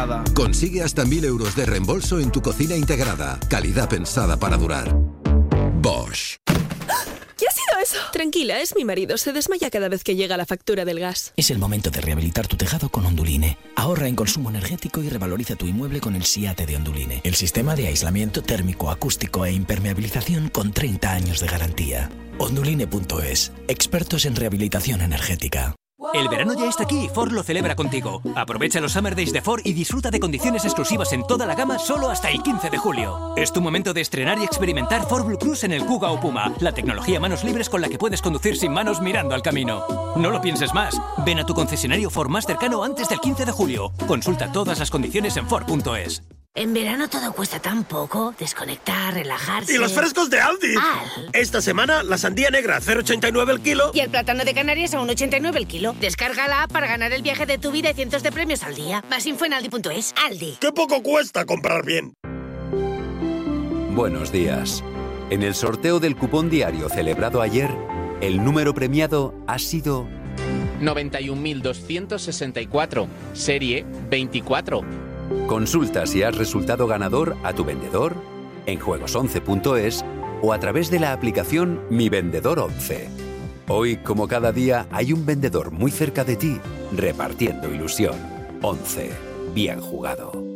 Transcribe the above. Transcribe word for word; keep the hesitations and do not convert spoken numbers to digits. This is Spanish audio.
nada. Consigue hasta mil euros de reembolso en tu cocina integrada. Calidad pensada para durar. Bosch. ¿Qué ha sido eso? Tranquila, es mi marido. Se desmaya cada vez que llega la factura del gas. Es el momento de rehabilitar tu tejado con Onduline. Ahorra en consumo energético y revaloriza tu inmueble con el SIATE de Onduline. El sistema de aislamiento térmico, acústico e impermeabilización con treinta años de garantía. Onduline punto es. Expertos en rehabilitación energética. El verano ya está aquí y Ford lo celebra contigo. Aprovecha los Summer Days de Ford y disfruta de condiciones exclusivas en toda la gama solo hasta el quince de julio. Es tu momento de estrenar y experimentar Ford Blue Cruise en el Kuga o Puma, la tecnología manos libres con la que puedes conducir sin manos mirando al camino. No lo pienses más. Ven a tu concesionario Ford más cercano antes del quince de julio. Consulta todas las condiciones en Ford punto es. En verano todo cuesta tan poco. Desconectar, relajarse... ¡Y los frescos de Aldi! Al. Esta semana, la sandía negra a cero coma ochenta y nueve el kilo. Y el plátano de Canarias a uno coma ochenta y nueve el kilo. Descarga la app para ganar el viaje de tu vida y cientos de premios al día. Más info en aldi punto es. Aldi. ¡Qué poco cuesta comprar bien! Buenos días. En el sorteo del cupón diario celebrado ayer, el número premiado ha sido... noventa y un mil doscientos sesenta y cuatro, serie veinticuatro. Consulta si has resultado ganador a tu vendedor, en juegos once punto es o a través de la aplicación Mi Vendedor once. Hoy, como cada día, hay un vendedor muy cerca de ti repartiendo ilusión. once. Bien jugado.